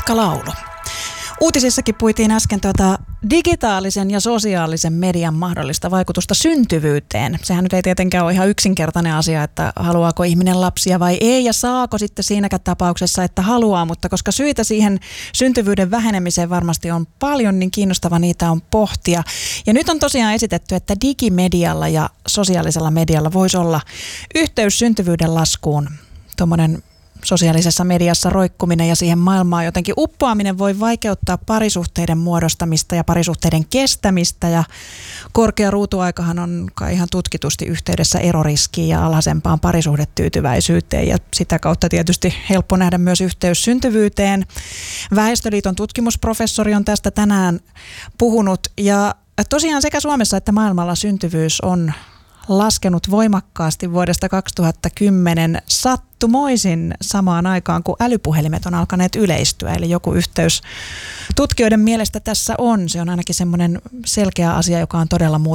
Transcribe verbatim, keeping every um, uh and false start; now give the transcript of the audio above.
matkalaulu. Uutisissakin puitiin äsken tuota digitaalisen ja sosiaalisen median mahdollista vaikutusta syntyvyyteen. Sehän nyt ei tietenkään ole ihan yksinkertainen asia, että haluaako ihminen lapsia vai ei ja saako sitten siinäkään tapauksessa, että haluaa, mutta koska syitä siihen syntyvyyden vähenemiseen varmasti on paljon, niin kiinnostava niitä on pohtia. Ja nyt on tosiaan esitetty, että digimedialla ja sosiaalisella medialla voisi olla yhteys syntyvyyden laskuun. Tuommoinen sosiaalisessa mediassa roikkuminen ja siihen maailmaan jotenkin uppoaminen voi vaikeuttaa parisuhteiden muodostamista ja parisuhteiden kestämistä. Ja korkea ruutuaikahan on kai ihan tutkitusti yhteydessä eroriskiin ja alhaisempaan parisuhdetyytyväisyyteen. Ja sitä kautta tietysti helppo nähdä myös yhteys syntyvyyteen. Väestöliiton tutkimusprofessori on tästä tänään puhunut. Ja tosiaan sekä Suomessa että maailmalla syntyvyys on laskenut voimakkaasti vuodesta kaksituhattakymmenen sattumoisin samaan aikaan, kun älypuhelimet on alkaneet yleistyä. Eli joku yhteys tutkijoiden mielestä tässä on. Se on ainakin semmoinen selkeä asia, joka on todella muuttunut